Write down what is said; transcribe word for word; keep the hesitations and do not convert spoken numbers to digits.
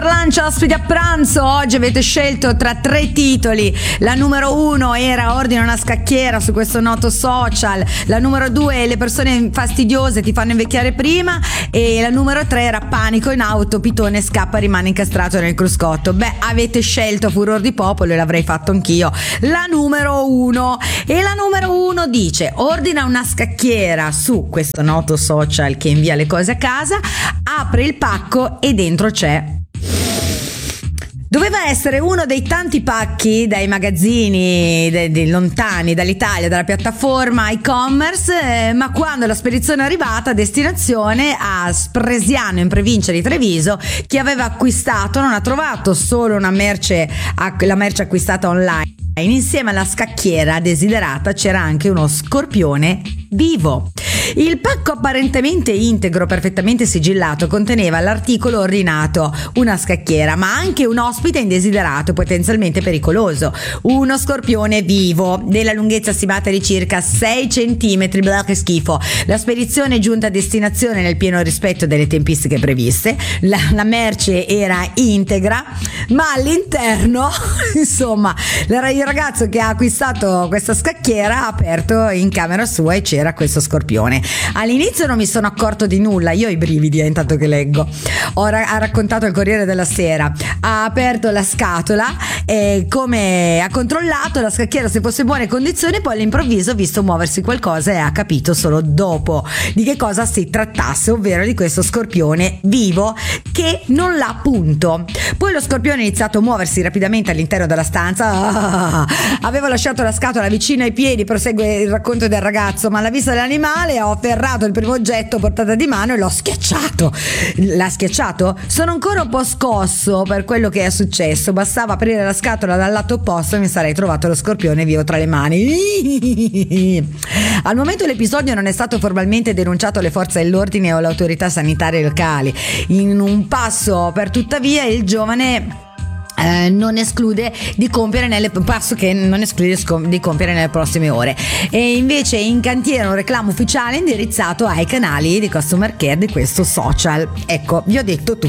Lancio ospiti a pranzo. Oggi avete scelto tra tre titoli. La numero uno era Ordina una scacchiera su questo noto social. La numero due, Le persone fastidiose ti fanno invecchiare prima. E la numero tre era Panico in auto, Pitone scappa, rimane incastrato nel cruscotto. Beh, avete scelto furor di popolo e l'avrei fatto anch'io. La numero uno. E la numero uno dice: ordina una scacchiera su questo noto social che invia le cose a casa, apre il pacco e dentro c'è. Doveva essere uno dei tanti pacchi dai magazzini de, de lontani dall'Italia, dalla piattaforma e-commerce, eh, ma quando la spedizione è arrivata a destinazione a Spresiano, in provincia di Treviso, chi aveva acquistato non ha trovato solo una merce, la merce acquistata online. Insieme alla scacchiera desiderata c'era anche uno scorpione vivo. Il pacco apparentemente integro, perfettamente sigillato, conteneva l'articolo ordinato, una scacchiera, ma anche un ospite indesiderato, potenzialmente pericoloso, uno scorpione vivo, della lunghezza stimata di circa sei centimetri, blah, che schifo. La spedizione è giunta a destinazione nel pieno rispetto delle tempistiche previste, la, la merce era integra, ma all'interno, insomma, il ragazzo che ha acquistato questa scacchiera ha aperto in camera sua e c'era questo scorpione. All'inizio non mi sono accorto di nulla, io ho i brividi eh, intanto che leggo. Ho ra- ha raccontato il Corriere della Sera, ha aperto la scatola e come ha controllato la scacchiera se fosse in buone condizioni, poi all'improvviso ha visto muoversi qualcosa e ha capito solo dopo di che cosa si trattasse, ovvero di questo scorpione vivo che non l'ha punto. Poi lo scorpione ha iniziato a muoversi rapidamente all'interno della stanza. Ah, avevo lasciato la scatola vicino ai piedi, prosegue il racconto del ragazzo, ma alla vista dell'animale ho afferrato il primo oggetto portata di mano e l'ho schiacciato. L'ha schiacciato? Sono ancora un po' scosso per quello che è successo. Bastava aprire la scatola dal lato opposto e mi sarei trovato lo scorpione vivo tra le mani. Al momento l'episodio non è stato formalmente denunciato alle forze dell'ordine o alle autorità sanitarie locali. In un passo per tuttavia il giovane Eh, non esclude di compiere nelle passo che non esclude di compiere nelle prossime ore. E invece in cantiere un reclamo ufficiale indirizzato ai canali di customer care di questo social. Ecco, vi ho detto tutto.